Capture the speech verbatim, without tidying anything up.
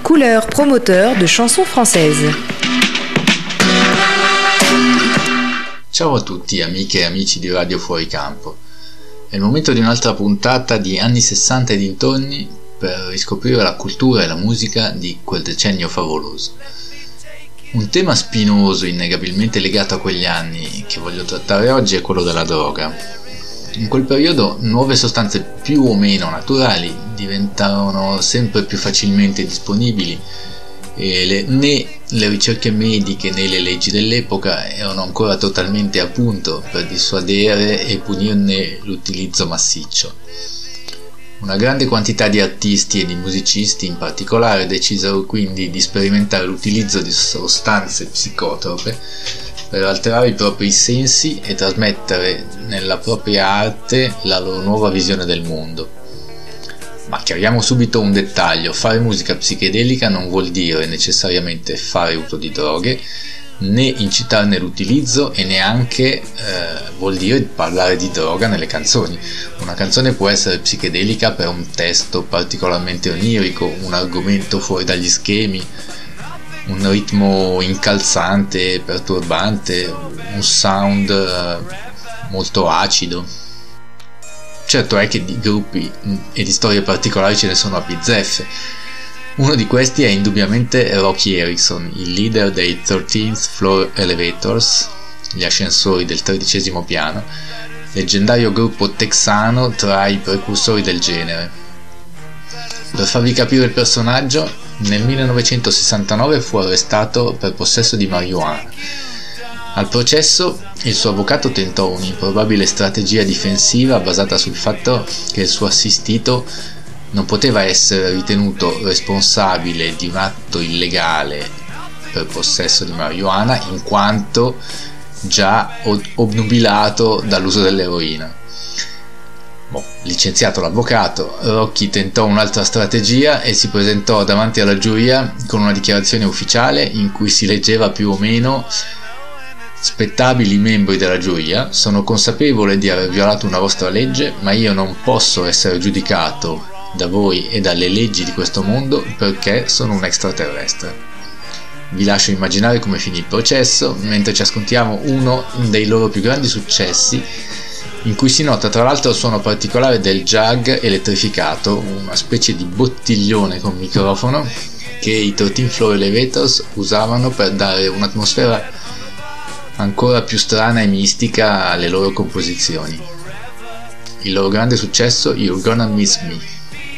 Couleur promoteur de chansons françaises. Ciao a tutti amiche e amici di Radio Fuori Campo. È il momento di un'altra puntata di anni sessanta e dintorni per riscoprire la cultura e la musica di quel decennio favoloso. Un tema spinoso, innegabilmente legato a quegli anni, che voglio trattare oggi è quello della droga. In quel periodo nuove sostanze più o meno naturali diventavano sempre più facilmente disponibili e le, né le ricerche mediche né le leggi dell'epoca erano ancora totalmente a punto per dissuadere e punirne l'utilizzo massiccio. Una grande quantità di artisti e di musicisti in particolare decisero quindi di sperimentare l'utilizzo di sostanze psicotrope per alterare i propri sensi e trasmettere nella propria arte la loro nuova visione del mondo. Ma chiariamo subito un dettaglio: fare musica psichedelica non vuol dire necessariamente fare uso di droghe, né incitarne l'utilizzo e neanche eh, vuol dire parlare di droga nelle canzoni. Una canzone può essere psichedelica per un testo particolarmente onirico, un argomento fuori dagli schemi, un ritmo incalzante, perturbante, un sound eh, molto acido. Certo è che di gruppi e di storie particolari ce ne sono a bizzeffe. Uno di questi è indubbiamente Roky Erickson, il leader dei thirteenth Floor Elevators, gli ascensori del tredicesimo piano, leggendario gruppo texano tra i precursori del genere. Per farvi capire il personaggio, nel millenovecentosessantanove fu arrestato per possesso di marijuana. Al processo il suo avvocato tentò un'improbabile strategia difensiva basata sul fatto che il suo assistito non poteva essere ritenuto responsabile di un atto illegale per possesso di marijuana in quanto già obnubilato dall'uso dell'eroina. Boh, licenziato l'avvocato, Roky tentò un'altra strategia e si presentò davanti alla giuria con una dichiarazione ufficiale in cui si leggeva più o meno: spettabili membri della giuria, sono consapevole di aver violato una vostra legge, ma io non posso essere giudicato da voi e dalle leggi di questo mondo perché sono un extraterrestre. Vi lascio immaginare come finì il processo, mentre ci ascoltiamo uno dei loro più grandi successi, in cui si nota tra l'altro il suono particolare del jug elettrificato, una specie di bottiglione con microfono che i thirteenth Floor Elevators usavano per dare un'atmosfera ancora più strana e mistica alle loro composizioni. Il loro grande successo, You're Gonna Miss Me.